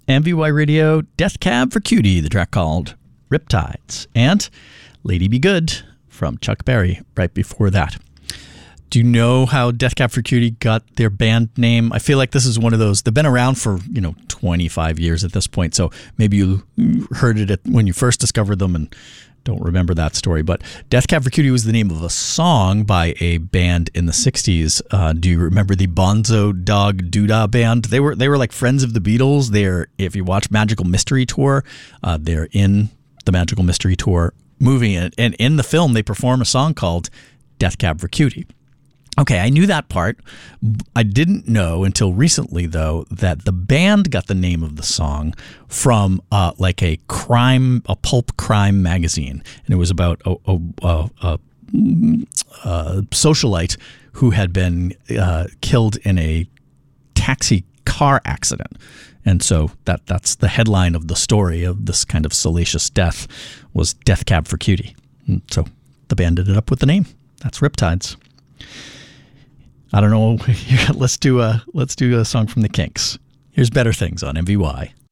MVY Radio, Death Cab for Cutie, the track called Riptides, and Lady Be Good from Chuck Berry right before that. Do you know how Death Cab for Cutie got their band name? I feel like this is one of those, they've been around for, 25 years at this point, so maybe you heard it when you first discovered them and don't remember that story. But Death Cab for Cutie was the name of a song by a band in the 60s. Do you remember the Bonzo Dog Doodah Band? They were like friends of the Beatles. If you watch Magical Mystery Tour, they're in the Magical Mystery Tour movie. And in the film, they perform a song called Death Cab for Cutie. Okay, I knew that part. I didn't know until recently, though, that the band got the name of the song from like a pulp crime magazine, and it was about a socialite who had been killed in a taxi car accident, and so that's the headline of the story of this kind of salacious death was Death Cab for Cutie. And so the band ended up with the name. That's Riptides. I don't know. Let's do a song from the Kinks. Here's Better Things on MVY.